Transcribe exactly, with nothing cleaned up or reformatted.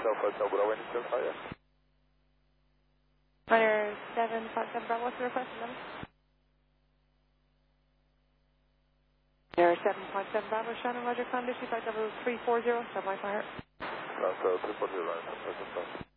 Alpha Hotel Bravo, any still fire? Runner seven five seven Bravo, what's the request? Runner seven five seven Bravo, Shannon, Roger, condition flight level three four zero, stop my fire. That's uh, three four zero,